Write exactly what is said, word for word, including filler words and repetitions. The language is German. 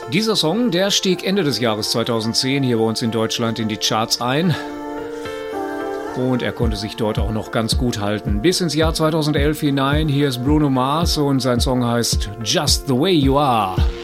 Dieser Song, der stieg Ende des Jahres zweitausendzehn hier bei uns in Deutschland in die Charts ein. Und er konnte sich dort auch noch ganz gut halten. Bis ins Jahr zweitausendelf hinein. Hier ist Bruno Mars und sein Song heißt Just the Way You Are.